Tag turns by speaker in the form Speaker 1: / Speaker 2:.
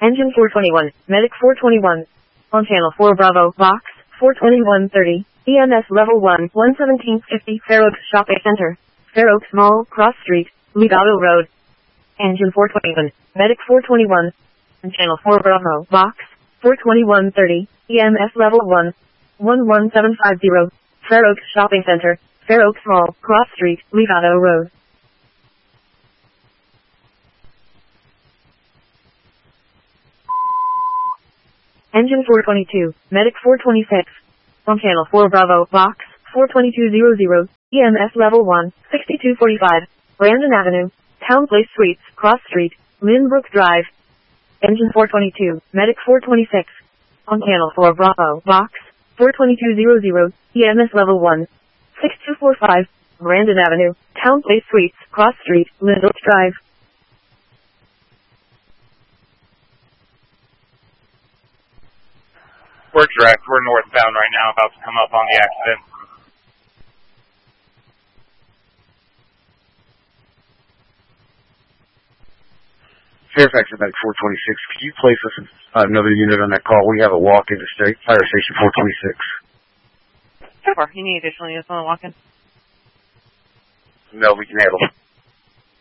Speaker 1: Engine 421, Medic 421. On channel 4 Bravo, box 42130, EMS level 1, 11750, Fair Oaks Shopping Center, Fair Oaks Mall, Cross Street, Legato Road. Engine 421, Medic 421. On channel 4 Bravo, box 42130, EMS level 1, 11750, Fair Oaks Shopping Center, Fair Oaks Mall, Cross Street, Legato Road. Engine 422, Medic 426. On channel 4 Bravo, box 42200, EMS level 1, 6245, Brandon Avenue, Town Place Suites, Cross Street, Lynbrook Drive. Engine 422, Medic 426. On channel 4 Bravo, box 42200, EMS level 1, 6245, Brandon Avenue, Town Place Suites, Cross Street, Lynbrook Drive.
Speaker 2: We're direct. We're northbound right now, about to come up on the accident.
Speaker 3: Fairfax Medic 426. Could you place us another unit on that call? We have a walk into Fire Station 426.
Speaker 4: Sure. You need additional units on the walk-in?
Speaker 3: No, we can handle it.